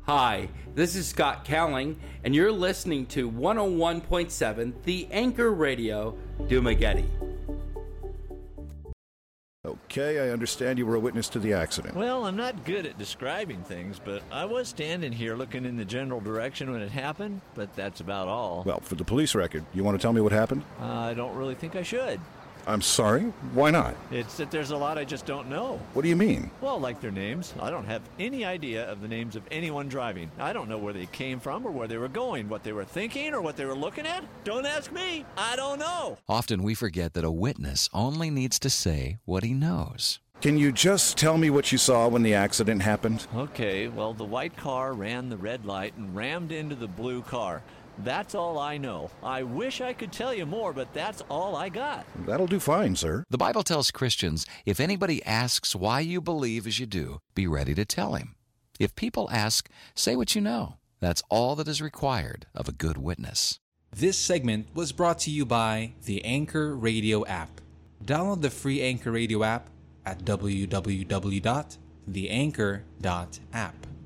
Hi, this is Scott Cowling, and you're listening to 101.7 The Anchor Radio, Dumageddon. Okay, I understand you were a witness to the accident. Well, I'm not good at describing things, but I was standing here looking in the general direction when it happened, but that's about all. Well, for the police record, you want to tell me what happened? I don't really think I should. I'm sorry? Why not? It's that there's a lot I just don't know. What do you mean? Well, like their names. I don't have any idea of the names of anyone driving. I don't know where they came from or where they were going, what they were thinking or what they were looking at. Don't ask me. I don't know. Often we forget that a witness only needs to say what he knows. Can you just tell me what you saw when the accident happened? Okay, well, the white car ran the red light and rammed into the blue car. That's all I know. I wish I could tell you more, but that's all I got. That'll do fine, sir. The Bible tells Christians, if anybody asks why you believe as you do, be ready to tell him. If people ask, say what you know. That's all that is required of a good witness. This segment was brought to you by the Anchor Radio app. Download the free Anchor Radio app at www.theanchor.app.